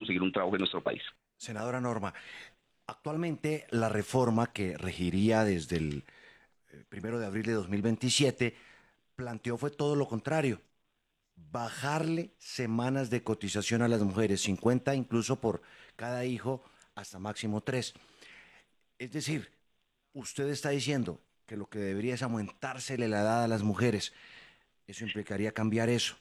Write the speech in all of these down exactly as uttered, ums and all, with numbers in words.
conseguir un trabajo en nuestro país. Senadora Norma, actualmente la reforma que regiría desde el eh, primero de abril de dos mil veintisiete planteó fue todo lo contrario, bajarle semanas de cotización a las mujeres, cincuenta incluso por cada hijo, hasta máximo tres. Es decir, usted está diciendo que lo que debería es aumentársele la edad a las mujeres. Eso implicaría cambiar eso.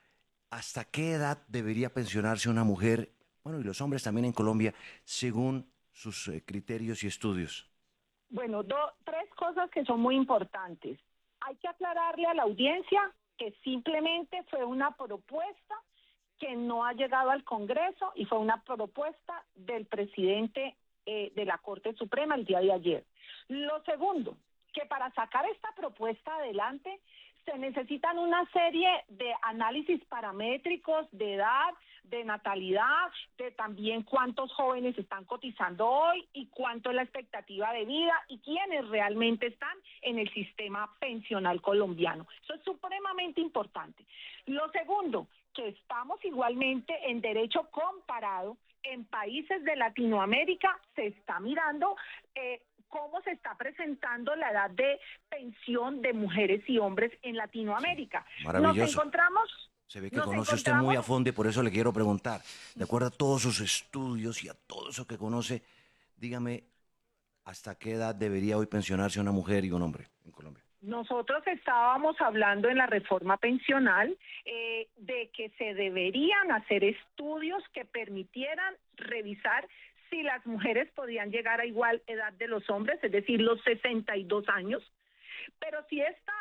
¿Hasta qué edad debería pensionarse una mujer, bueno, y los hombres también en Colombia, según sus eh, criterios y estudios? Bueno, do- tres cosas que son muy importantes. Hay que aclararle a la audiencia que simplemente fue una propuesta que no ha llegado al Congreso y fue una propuesta del presidente eh, de la Corte Suprema el día de ayer. Lo segundo, que para sacar esta propuesta adelante se necesitan una serie de análisis paramétricos de edad, de natalidad, de también cuántos jóvenes están cotizando hoy y cuánto es la expectativa de vida y quiénes realmente están en el sistema pensional colombiano. Eso es supremamente importante. Lo segundo, que estamos igualmente en derecho comparado en países de Latinoamérica, se está mirando eh, cómo se está presentando la edad de pensión de mujeres y hombres en Sí, Latinoamérica. Nos maravilloso. encontramos, Se ve que nos conoce usted muy encontramos, a fondo y por eso le quiero preguntar, de acuerdo a todos sus estudios y a todo eso que conoce, dígame, ¿hasta qué edad debería hoy pensionarse una mujer y un hombre en Colombia? nosotros estábamos hablando en la reforma pensional eh, de que se deberían hacer estudios que permitieran revisar si las mujeres podían llegar a igual edad de los hombres, es decir, los sesenta y dos años, pero si esta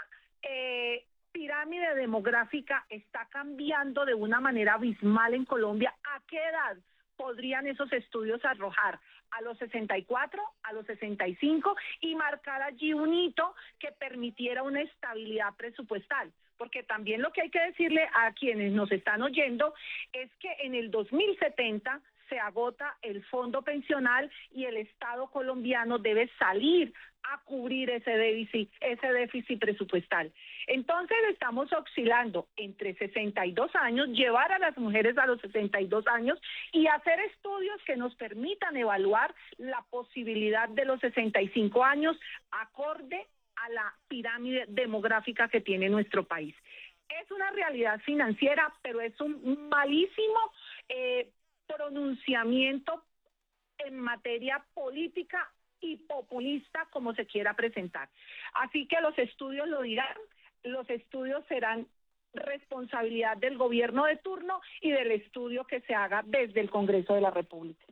eh, pirámide demográfica está cambiando de una manera abismal en Colombia, ¿a qué edad podrían esos estudios arrojar? ¿A los sesenta y cuatro, a los sesenta y cinco y marcar allí un hito que permitiera una estabilidad presupuestal? Porque también lo que hay que decirle a quienes nos están oyendo es que en el dos mil setenta se agota el fondo pensional y el Estado colombiano debe salir a cubrir ese déficit, ese déficit presupuestal. Entonces estamos oscilando entre sesenta y dos años, llevar a las mujeres a los sesenta y dos años y hacer estudios que nos permitan evaluar la posibilidad de los sesenta y cinco años acorde a la pirámide demográfica que tiene nuestro país. Es una realidad financiera, pero es un malísimo eh, pronunciamiento en materia política y populista como se quiera presentar. Así que los estudios lo dirán, los estudios serán responsabilidad del gobierno de turno y del estudio que se haga desde el Congreso de la República.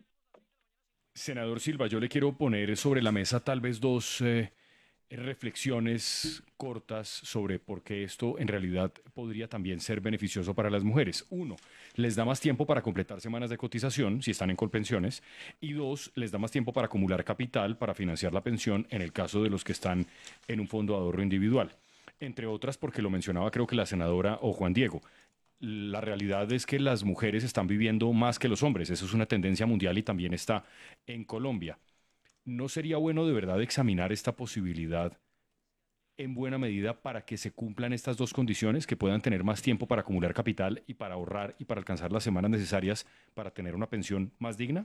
Senador Silva, yo le quiero poner sobre la mesa tal vez dos eh, reflexiones cortas sobre por qué esto en realidad podría también ser beneficioso para las mujeres. Uno, les da más tiempo para completar semanas de cotización si están en colpensiones. Y dos, les da más tiempo para acumular capital para financiar la pensión en el caso de los que están en un fondo de ahorro individual. Entre otras, porque lo mencionaba creo que la senadora o Juan Diego. La realidad es que las mujeres están viviendo más que los hombres. Eso es una tendencia mundial y también está en Colombia. ¿No sería bueno de verdad examinar esta posibilidad en buena medida para que se cumplan estas dos condiciones, que puedan tener más tiempo para acumular capital y para ahorrar y para alcanzar las semanas necesarias para tener una pensión más digna?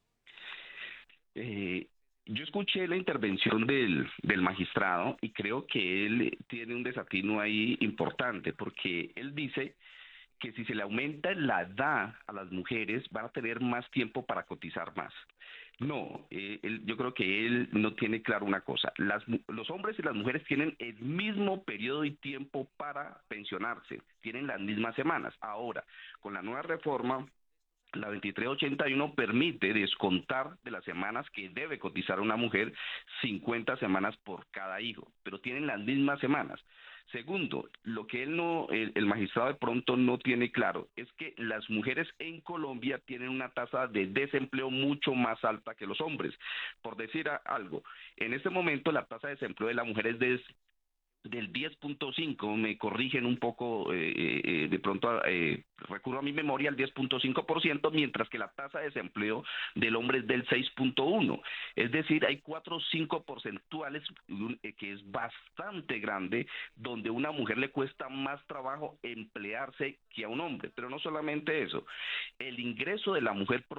Eh, yo escuché la intervención del, del magistrado y creo que él tiene un desatino ahí importante, porque él dice que si se le aumenta la edad a las mujeres van a tener más tiempo para cotizar más. No, eh, él, yo creo que él no tiene claro una cosa. Las, los hombres y las mujeres tienen el mismo periodo y tiempo para pensionarse, tienen las mismas semanas. Ahora, con la nueva reforma, la veintitrés ochenta y uno permite descontar de las semanas que debe cotizar una mujer cincuenta semanas por cada hijo, pero tienen las mismas semanas. Segundo, lo que él no, el, el magistrado de pronto no tiene claro es que las mujeres en Colombia tienen una tasa de desempleo mucho más alta que los hombres. Por decir a, algo, en este momento la tasa de desempleo de la mujer es de del diez punto cinco, me corrigen un poco, eh, eh, de pronto eh, recurro a mi memoria, al diez punto cinco por ciento, mientras que la tasa de desempleo del hombre es del seis punto uno. Es decir, hay cuatro o cinco porcentuales, eh, que es bastante grande, donde a una mujer le cuesta más trabajo emplearse que a un hombre. Pero no solamente eso, el ingreso de la mujer